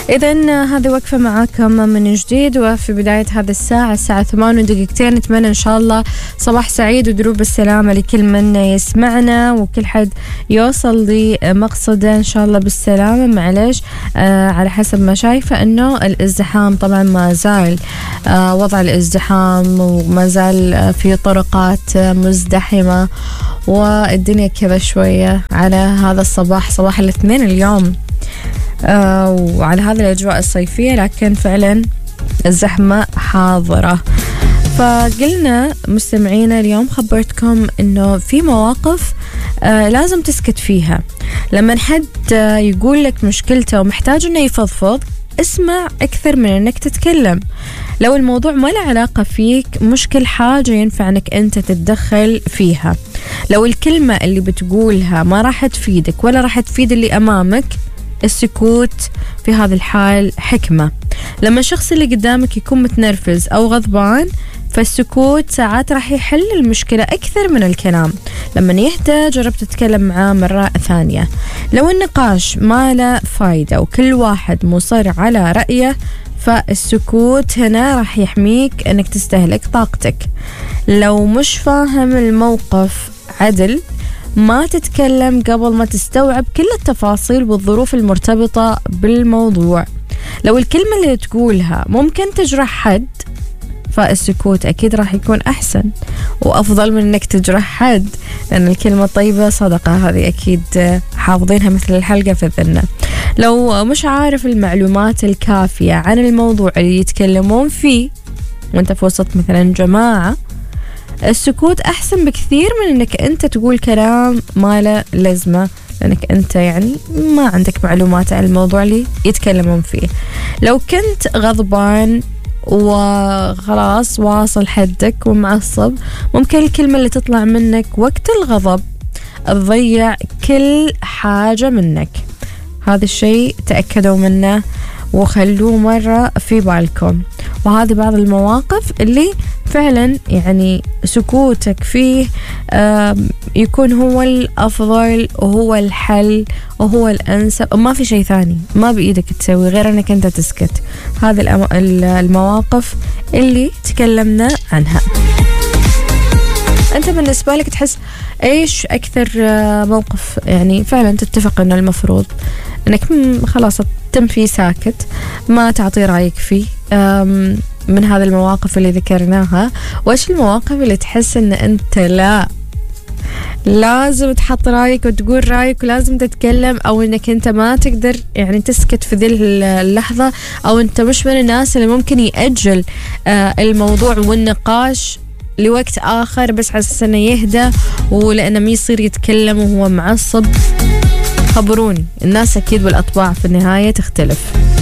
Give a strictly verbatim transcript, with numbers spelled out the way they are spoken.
إذن هذه وقفة معاكم من جديد وفي بداية هذا الساعة الساعة ثمان ودقيقتين. نتمنى إن شاء الله صباح سعيد ودروب السلامة لكل من يسمعنا وكل حد يوصل لمقصده إن شاء الله بالسلامة. معلش آه على حسب ما شايفة إنه الازدحام طبعا ما زال آه وضع الازدحام وما زال في طرقات مزدحمة والدنيا كذا شوية على هذا الصباح صباح الاثنين اليوم آه وعلى هذه الأجواء الصيفية، لكن فعلا الزحمة حاضرة. فقلنا مستمعينا اليوم خبرتكم إنه في مواقف آه لازم تسكت فيها. لما حد آه يقول لك مشكلته ومحتاج إنه يفضفض، اسمع أكثر من إنك تتكلم. لو الموضوع ما له علاقة فيك، مش كل حاجة ينفع إنك أنت تتدخل فيها. لو الكلمة اللي بتقولها ما راح تفيدك ولا راح تفيد اللي أمامك، السكوت في هذا الحال حكمة. لما الشخص اللي قدامك يكون متنرفز أو غضبان، فالسكوت ساعات راح يحل المشكلة أكثر من الكلام. لما يهدى جرب تتكلم معاه مرة ثانية. لو النقاش ما له فايدة وكل واحد مصر على رأيه، فالسكوت هنا راح يحميك أنك تستهلك طاقتك. لو مش فاهم الموقف عدل، ما تتكلم قبل ما تستوعب كل التفاصيل والظروف المرتبطة بالموضوع. لو الكلمة اللي تقولها ممكن تجرح حد، فالسكوت أكيد راح يكون أحسن وأفضل من أنك تجرح حد، لأن الكلمة الطيبة صدقة. هذه أكيد حافظينها مثل الحلقة في الذنة. لو مش عارف المعلومات الكافية عن الموضوع اللي يتكلمون فيه وانت في وسط مثلا جماعة، السكوت أحسن بكثير من أنك أنت تقول كلام ما له لازمة، لأنك أنت يعني ما عندك معلومات عن الموضوع اللي يتكلمون فيه. لو كنت غضبان وخلاص واصل حدك ومعصب، ممكن الكلمة اللي تطلع منك وقت الغضب تضيع كل حاجة منك. هذا الشيء تأكدوا منه وخلوه مرة في بالكم. وهذه بعض المواقف اللي فعلا يعني سكوتك فيه يكون هو الأفضل وهو الحل وهو الأنسب، وما في شيء ثاني ما بإيدك تسوي غير أنك أنت تسكت. هذه المواقف اللي تكلمنا عنها. أنت بالنسبة لك تحس إيش أكثر موقف يعني فعلا تتفق أنه المفروض أنك خلاص تم فيه ساكت، ما تعطي رأيك فيه من هذه المواقف اللي ذكرناها؟ وإيش المواقف اللي تحس أن أنت لا لازم تحط رأيك وتقول رأيك ولازم تتكلم، أو أنك أنت ما تقدر يعني تسكت في ذي اللحظة، أو أنت مش من الناس اللي ممكن يأجل الموضوع والنقاش لوقت آخر بس على أساس أنه يهدى ولأنه ما يصير يتكلم وهو معصب؟ خبروني، الناس أكيد والأطباع في النهاية تختلف.